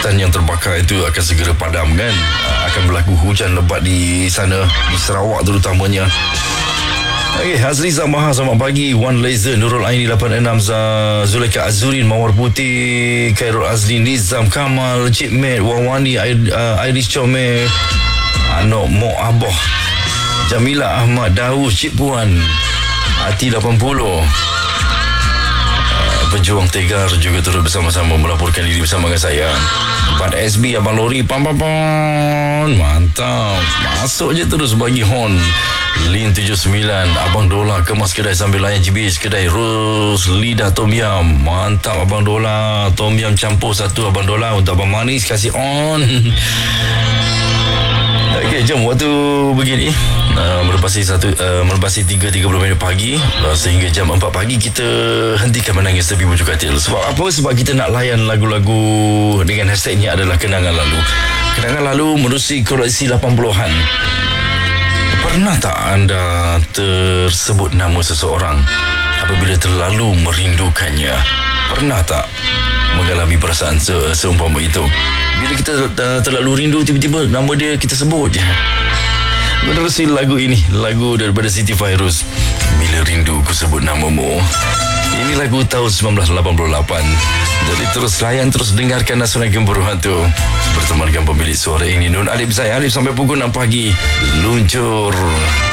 hutan yang terbakar itu akan segera padam kan. Akan berlaku hujan lebat di sana, di Sarawak terutamanya. Okey, Hazriza Maha, selamat pagi. Wan Laser, Nurul Aini 86, Zulaika Azurin, Mawar Putih, Khairul Azli, Nizam Kamal, Cik Mat, Wawani, Iris Comel, Anok Mok Abah, Jamila Ahmad, Daus, Cik Puan, Hati 80, Pejuang Tegar juga turut bersama-sama melaporkan diri bersama dengan saya. 4SB, Abang Lori, pam. Mantap. Masuk je terus bagi horn. Lin 79, Abang Dola kemas kedai sambil layan GBH kedai Rose Lidah Tom Yam. Mantap Abang Dola. Tom Yam campur satu Abang Dola. Untuk Abang Manis kasih on. Okey, jom waktu begini melepasi 3.30 minit pagi, sehingga jam 4 pagi kita hentikan menangis tepi bujur katil. Sebab apa? Sebab kita nak layan lagu-lagu dengan hashtagnya adalah kenangan lalu. Kenangan lalu menerusi koleksi 80-an. Pernah tak anda tersebut nama seseorang apabila terlalu merindukannya? Pernah tak mengalami perasaan seumpama itu? Bila kita terlalu rindu, tiba-tiba nama dia kita sebut je. Menerusi lagu ini, lagu daripada Siti Fairuz, Bila Rindu Ku Sebut Namamu. Ini lagu tahun 1988. Jadi terus layan, terus dengarkan Nasional Gemburu Hantu. Bertemankan pemilik suara ini, Nun Alif. Saya Alif sampai pukul 6 pagi. Luncur.